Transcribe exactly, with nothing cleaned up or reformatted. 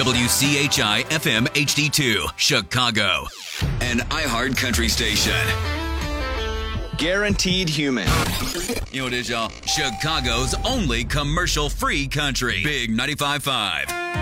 W C H I F M H D two, Chicago. An iHeart Country station. Guaranteed human. You know what it is, y'all? Chicago's only commercial-free country. Big ninety-five point five.